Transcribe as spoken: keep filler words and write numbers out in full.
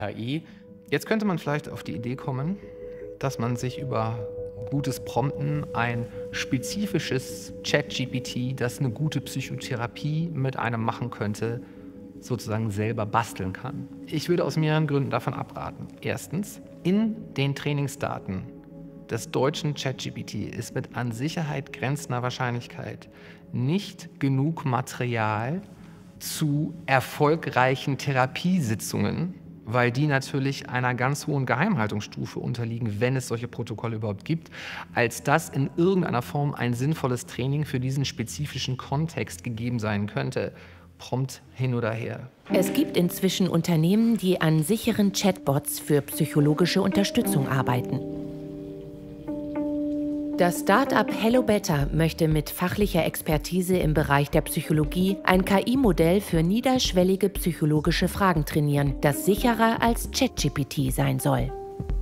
K I. Jetzt könnte man vielleicht auf die Idee kommen, dass man sich über gutes Prompten ein spezifisches Chat-G P T, das eine gute Psychotherapie mit einem machen könnte, sozusagen selber basteln kann. Ich würde aus mehreren Gründen davon abraten. Erstens, in den Trainingsdaten des deutschen Chat-G P T ist mit an Sicherheit grenzender Wahrscheinlichkeit nicht genug Material zu erfolgreichen Therapiesitzungen, weil die natürlich einer ganz hohen Geheimhaltungsstufe unterliegen, wenn es solche Protokolle überhaupt gibt, als dass in irgendeiner Form ein sinnvolles Training für diesen spezifischen Kontext gegeben sein könnte. Prompt hin oder her. Es gibt inzwischen Unternehmen, die an sicheren Chatbots für psychologische Unterstützung arbeiten. Das Start-up HelloBetter möchte mit fachlicher Expertise im Bereich der Psychologie ein K I-Modell für niederschwellige psychologische Fragen trainieren, das sicherer als Chat-G P T sein soll.